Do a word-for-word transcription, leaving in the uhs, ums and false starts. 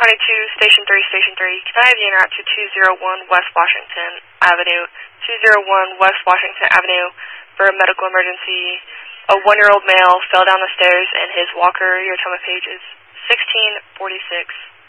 twenty-two, Station three, Station three. Can I have you en route to two oh one West Washington Avenue, two oh one West Washington Avenue for a medical emergency? A one-year-old male fell down the stairs and his walker, your time of page is sixteen forty-six.